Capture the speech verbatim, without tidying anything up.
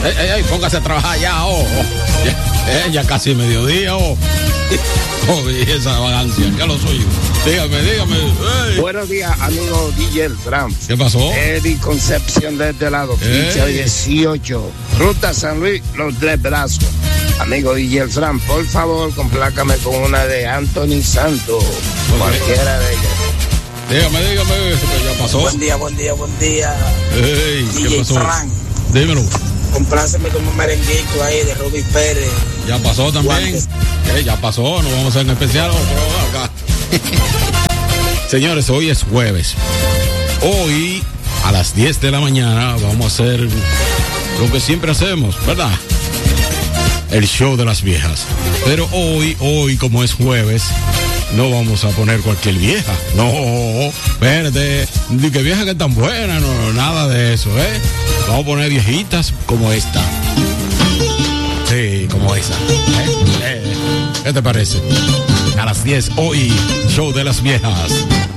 Ey, ey, ey, póngase a trabajar ya, oh. oh. Ya, eh, ya casi mediodía, oh. Oh, y esa vagancia, ¿qué lo soy? Dígame, dígame. Hey. Buenos días, amigo D J El Ram. ¿Qué pasó? Eddie Concepción de este lado, Hey. ficha dieciocho, Ruta San Luis, Los Tres Brazos. Amigo D J El Ram, por favor, complácame con una de Anthony Santos, okay. Cualquiera de ellas. Dígame, dígame, ¿qué ya pasó? Buen día, buen día, buen día. Hey, ¿qué D J pasó? Frank. Dímelo. Compláceme con un merenguito ahí de Ruby Pérez. Ya pasó también. Eh, ya pasó, no vamos a hacer en especial otro acá. Señores, hoy es jueves. Hoy a las diez de la mañana vamos a hacer lo que siempre hacemos, ¿verdad? El show de las viejas. Pero hoy, hoy como es jueves, no vamos a poner cualquier vieja. No, espérate, ni que vieja que es tan buena, no, no, nada de eso, ¿eh? Vamos a poner viejitas como esta. Sí, como esa. ¿Eh? ¿Eh? ¿Qué te parece? A las diez hoy, show de las viejas.